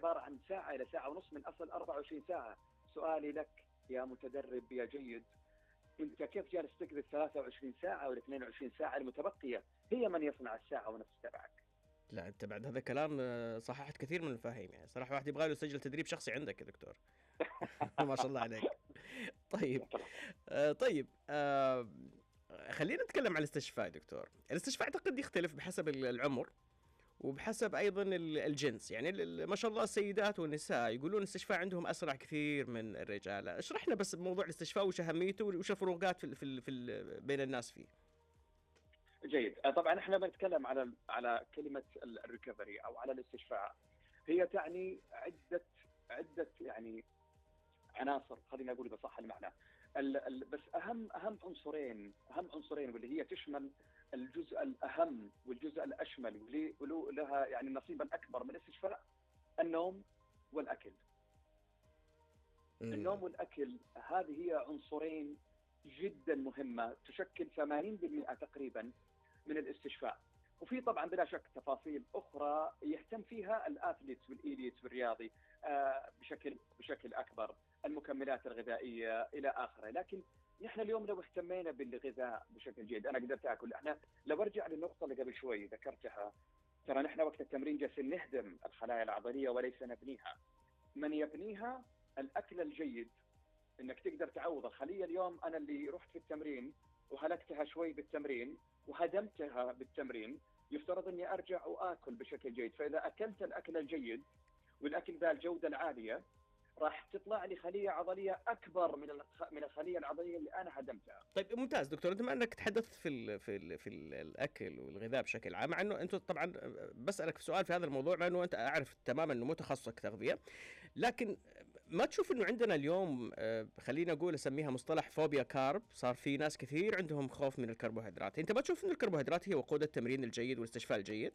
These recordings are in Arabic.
عباره عن ساعه الى ساعه ونص من اصل 24 ساعه. سؤالي لك يا متدرب يا جيد، انت كيف جالس تقضي 23 ساعه ولا 22 ساعه المتبقيه هي من يصنع الساعه ونص تبعك؟ لا انت بعد هذا الكلام صححت كثير من المفاهيم، يعني صراحه واحد يبغى له يسجل تدريب شخصي عندك يا دكتور. ما شاء الله عليك. طيب طيب خلينا نتكلم عن الاستشفاء يا دكتور. الاستشفاء اعتقد يختلف بحسب العمر وبحسب ايضا الجنس، يعني ما شاء الله السيدات والنساء يقولون الاستشفاء عندهم اسرع كثير من الرجال. اشرح لنا بس موضوع الاستشفاء وش اهميته وش الفروقات بين الناس فيه. جيد. طبعا احنا بنتكلم على كلمه الريكفري او على الاستشفاء، هي تعني عده يعني عناصر، خلينا نقول بصح المعنى. بس اهم عنصرين واللي هي تشمل الجزء الاهم والجزء الاشمل واللي لها يعني النصيب الاكبر من الاستشفاء: النوم والاكل. النوم والاكل هذه هي عنصرين جدا مهمه، تشكل 80% تقريبا من الاستشفاء. وفي طبعا بلا شك تفاصيل اخرى يهتم فيها الاثليتس والايليتس والرياضي بشكل اكبر، المكملات الغذائيه الى اخره. لكن نحن اليوم لو اهتمينا بالغذاء بشكل جيد، انا قدرت اكل. احنا لو ارجع للنقطه اللي قبل شوي ذكرتها، ترى نحن وقت التمرين جالسين نهدم الخلايا العضليه وليس نبنيها. من يبنيها الاكل الجيد، انك تقدر تعوض الخليه. اليوم انا اللي رحت في التمرين وهلكتها شوي بالتمرين وهدمتها بالتمرين، يفترض اني ارجع واكل بشكل جيد. فاذا اكلت الاكل الجيد والاكل ذا الجوده العاليه، راح تطلع لي خليه عضليه اكبر من الخليه العضليه اللي انا هدمتها. طيب ممتاز دكتور، انت ما انك تحدثت في الاكل والغذاء بشكل عام، مع انه انتم طبعا بسالك في سؤال في هذا الموضوع مع انه انت اعرف تماما انه مو تخصصك تغذيه، لكن ما تشوف انه عندنا اليوم خلينا نقول اسميها مصطلح فوبيا كارب، صار في ناس كثير عندهم خوف من الكربوهيدرات؟ انت ما تشوف انه الكربوهيدرات هي وقود التمرين الجيد والاستشفاء الجيد؟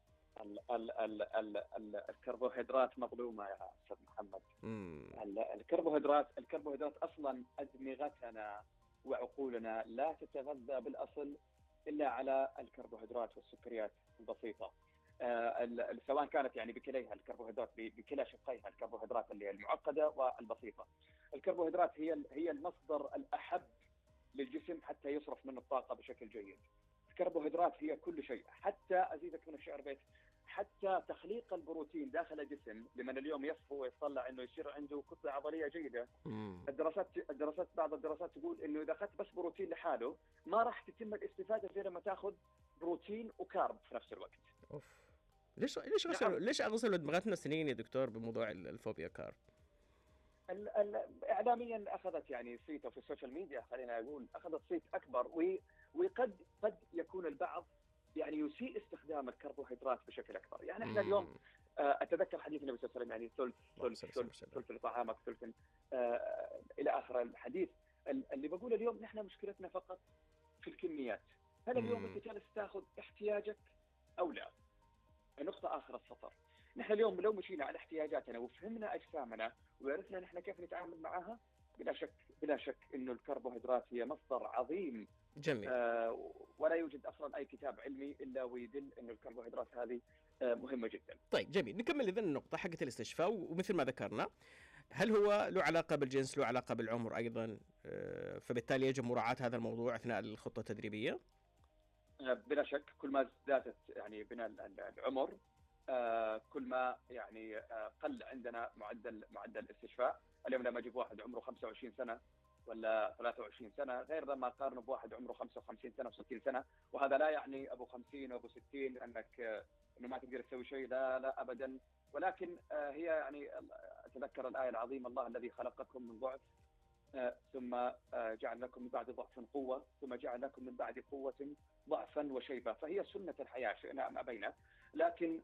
الكربوهيدرات مظلومه يا استاذ محمد. الكربوهيدرات اصلا ادمغتنا وعقولنا لا تتغذى بالاصل الا على الكربوهيدرات والسكريات البسيطه، سواء كانت يعني بكليها الكربوهيدرات بكلا شقيها، الكربوهيدرات اللي المعقده والبسيطه. الكربوهيدرات هي المصدر الاحب للجسم حتى يصرف منه الطاقه بشكل جيد. الكربوهيدرات هي كل شيء، حتى ازيدك من الشعر بيت، حتى تخليق البروتين داخل الجسم لمن اليوم يصفو ويطلع انه يصير عنده كتله عضليه جيده. بعض الدراسات تقول انه اذا اخذت بس بروتين لحاله ما راح تتم الاستفاده زي لما تاخذ بروتين وكارب في نفس الوقت. اوف، ليش غسلوا دماغنا سنين يا دكتور بموضوع الفوبيا كارب؟ اعلاميا اخذت يعني صيت، في السوشيال ميديا خلينا نقول اخذت صيت اكبر، وقد قد البعض يعني يسيء استخدام الكربوهيدرات بشكل اكبر. يعني احنا اليوم اتذكر حديث النبي صلى الله عليه وسلم، يعني ثلث لطعامك ثلث الى اخر الحديث. اللي بقول اليوم نحن مشكلتنا فقط في الكميات. هل اليوم انت جالس تاخذ احتياجك او لا؟ نقطه اخر السطر، نحن اليوم لو مشينا على احتياجاتنا وفهمنا اجسامنا وعرفنا نحن كيف نتعامل معها، بلا شك انه الكربوهيدرات هي مصدر عظيم. جميل. ولا يوجد اصلا اي كتاب علمي الا ويدل انه الكربوهيدرات هذه مهمه جدا. طيب جميل، نكمل اذا النقطه حقت الاستشفاء، ومثل ما ذكرنا هل هو له علاقه بالجنس، له علاقه بالعمر ايضا، فبالتالي يجب مراعاه هذا الموضوع اثناء الخطه التدريبيه؟ بلا شك كل ما زادت يعني بنا العمر كل ما يعني قل عندنا معدل الاستشفاء. اليوم لما اجيب واحد عمره 25 سنه ولا 23 سنه غير لما اقارنه بواحد عمره 55 سنه و60 سنه. وهذا لا يعني ابو 50 وابو 60 انه ما تقدر تسوي شيء، لا ابدا. ولكن هي يعني اتذكر الايه العظيمه: الله الذي خلقكم من ضعف ثم جعل لكم من بعد ضعف قوه ثم جعل لكم من بعد قوه ضعفا وشيبه. فهي سنه الحياه شئنا ام ابينا. لكن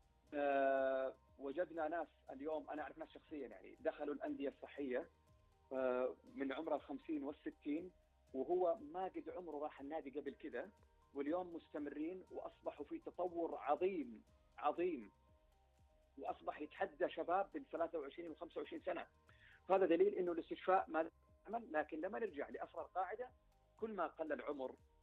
وجدنا ناس اليوم، انا اعرف ناس شخصيا يعني دخلوا الانديه الصحيه من عمر 50 وال60 وهو ما قد عمره راح النادي قبل كذا، واليوم مستمرين واصبحوا في تطور عظيم واصبح يتحدى شباب بين 23 و25 سنه. فهذا دليل انه الاستشفاء ما نعمل. لكن لما نرجع لاصل القاعده، كل ما قل العمر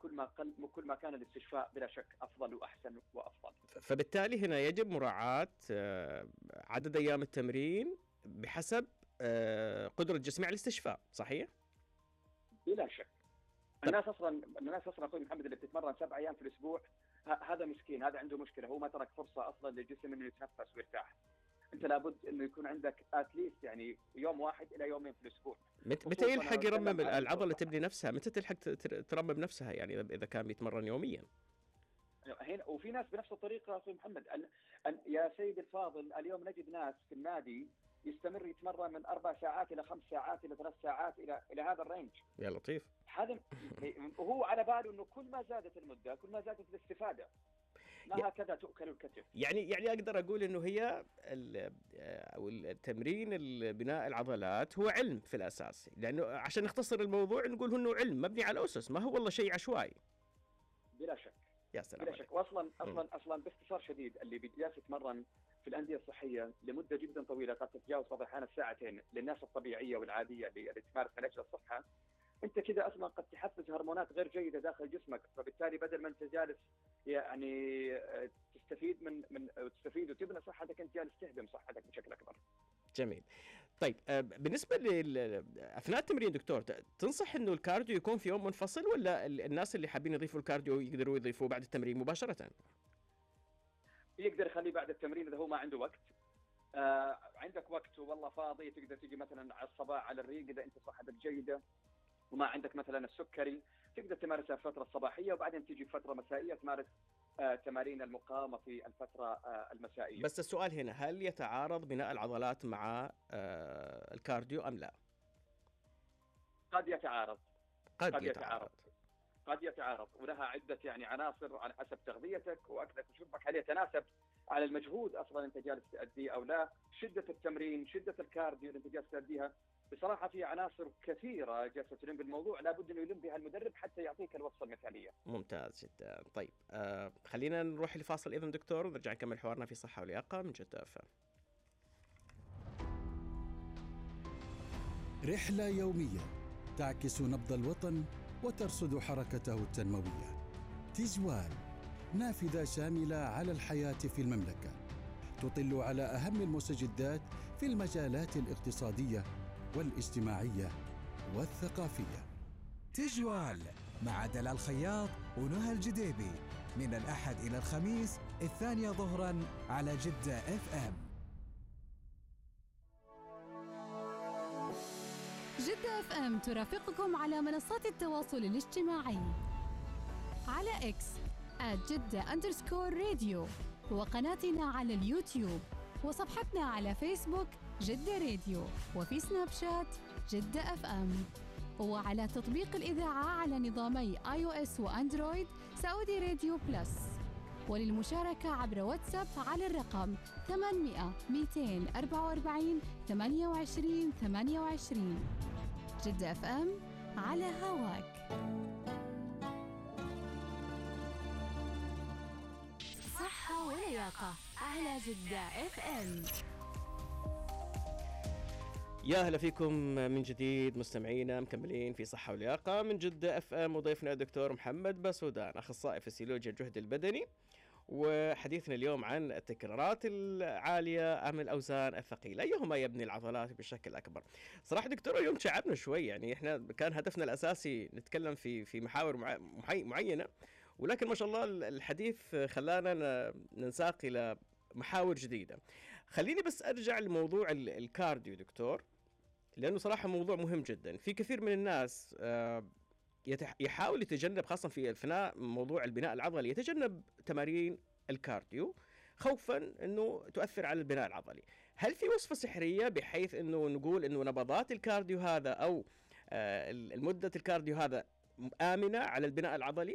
كل ما كان الاستشفاء بلا شك افضل واحسن وافضل. فبالتالي هنا يجب مراعاة عدد أيام التمرين بحسب قدرة جسمي على الاستشفاء، صحيح؟ بلا شك. الناس اصلا اخوي محمد اللي بتتمرن 7 ايام في الاسبوع هذا مسكين، هذا عنده مشكله، هو ما ترك فرصه اصلا للجسم انه يتنفس ويرتاح. انت لابد انه يكون عندك اتليست يعني يوم واحد الى يومين في الاسبوع. متى يلحق يرمم العضله تبني نفسها؟ متى تلحق ترمم نفسها يعني اذا كان بيتمرن يوميا؟ هنا وفي ناس بنفس الطريقه اخوي محمد. يا سيدي الفاضل، اليوم نجد ناس في النادي يستمر يتمرن من 4 ساعات الى 5 ساعات الى 3 ساعات الى هذا الرينج. يا لطيف. هذا وهو على باله انه كل ما زادت المده كل ما زادت الاستفاده. ما هكذا تؤكل الكتف. يعني اقدر اقول انه هي او التمرين بناء العضلات هو علم في الاساس، لانه عشان نختصر الموضوع نقول انه علم مبني على اسس، ما هو والله شيء عشوائي. بلا شك. يا سلام بلا شك. واصلا باختصار شديد اللي بيجلس يتمرن في الانديه الصحيه لمده جدا طويله قد تتجاوز بعض الاحيان الساعتين للناس الطبيعيه والعاديه اللي تمارس من اجل الصحه، انت كده اصلا قد تحفز هرمونات غير جيده داخل جسمك، فبالتالي بدل ما انت جالس يعني تستفيد وتبني صحتك، انت جالس تهدم صحتك بشكل اكبر. جميل. طيب بالنسبه اثناء التمرين دكتور، تنصح انه الكارديو يكون في يوم منفصل، ولا الناس اللي حابين يضيفوا الكارديو يقدروا يضيفوه بعد التمرين مباشره؟ يقدر يخليه بعد التمرين اذا هو ما عنده وقت. عندك وقت والله فاضي تقدر تيجي مثلا على الصباح على الريق اذا انت صحتك جيده وما عندك مثلا السكري، تقدر تمارسها في الفتره الصباحيه وبعدين تيجي في فتره مسائيه تمارس تمارين المقاومه في الفتره المسائيه. بس السؤال هنا، هل يتعارض بناء العضلات مع الكارديو ام لا؟ قد يتعارض. قد يتعارض ولها عده يعني عناصر على حسب تغذيتك واكلك وشربك، هل يتناسب على المجهود اصلا انت جالس تؤديه او لا، شده التمرين، شده الكارديو اللي انت جالس تؤديها. بصراحه في عناصر كثيره جالسه تلم بالموضوع، لابد انه يلم بها المدرب حتى يعطيك الوصفه المثاليه. ممتاز جدا. طيب خلينا نروح لفاصل اذا دكتور، ونرجع نكمل حوارنا في صحه ولياقه من جدة FM. رحله يوميه تعكس نبض الوطن وترصد حركته التنمويه. تجوال، نافذه شامله على الحياه في المملكه، تطل على اهم المستجدات في المجالات الاقتصاديه والاجتماعية والثقافية. تجوال مع دلال الخياط ونهى الجديبي من الأحد إلى الخميس 2 ظهراً على جدة FM. جدة FM ترافقكم على منصات التواصل الاجتماعي على إكس @جدة_راديو، وقناتنا على اليوتيوب، وصفحتنا على فيسبوك جدة راديو، وفي سناب شات جدة FM، وعلى تطبيق الإذاعة على نظامي iOS وأندرويد سعودي راديو بلس. وللمشاركة عبر واتساب على الرقم 800 244 28 28. جدة FM على هواك. صحة ولياقة على جدة FM. يا هلا فيكم من جديد مستمعينا، مكملين في صحة ولياقة من جدة FM، وضيفنا الدكتور محمد بسودان، أخصائي فسيولوجيا الجهد البدني، وحديثنا اليوم عن التكرارات العالية أم الأوزان الثقيلة، أيهما يبني العضلات بشكل أكبر. صراحة دكتور اليوم تعبنا شوي، يعني إحنا كان هدفنا الأساسي نتكلم في محاور معينة، ولكن ما شاء الله الحديث خلانا ننساق إلى محاور جديدة. خليني بس أرجع لموضوع الكارديو دكتور، لأنه صراحة موضوع مهم جدا. في كثير من الناس يحاول يتجنب، خاصة في أثناء موضوع البناء العضلي، يتجنب تمارين الكارديو خوفا أنه تؤثر على البناء العضلي. هل في وصفة سحرية بحيث أنه نقول أنه نبضات الكارديو هذا أو المدة الكارديو هذا آمنة على البناء العضلي؟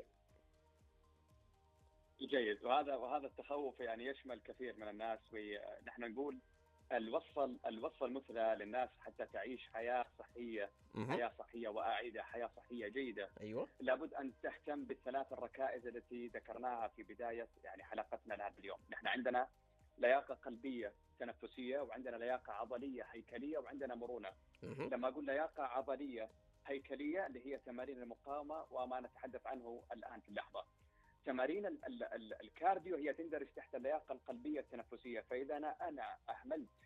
جيد. وهذا التخوف يعني يشمل كثير من الناس، ونحن نقول الوصفة المثلى للناس حتى تعيش حياة صحية وأعيدة، حياة صحية جيدة. أيوة. لابد أن تهتم بالثلاث الركائز التي ذكرناها في بداية يعني حلقتنا لهذا اليوم. نحن عندنا لياقة قلبية تنفسية، وعندنا لياقة عضلية هيكلية، وعندنا مرونة. لما أقول لياقة عضلية هيكليه اللي هي تمارين المقاومه وما نتحدث عنه الان في اللحظه. تمارين الكارديو هي تندرج تحت اللياقه القلبيه التنفسيه، فاذا انا اهملت